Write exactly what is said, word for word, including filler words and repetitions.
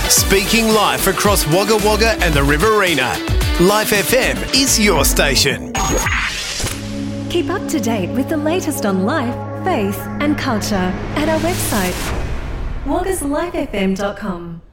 Speaking life across Wagga Wagga and the Riverina. Life F M is your station. Keep up to date with the latest on life, faith and culture at our website, waggas life f m dot com.